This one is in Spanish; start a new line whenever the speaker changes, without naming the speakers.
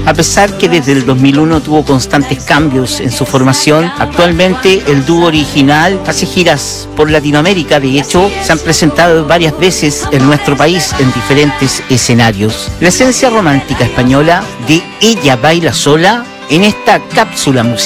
A pesar que desde el 2001 tuvo constantes cambios en su formación, actualmente el dúo original hace giras por Latinoamérica. De hecho, se han presentado varias veces en nuestro país en diferentes escenarios. La esencia romántica española de Ella baila sola en esta cápsula musical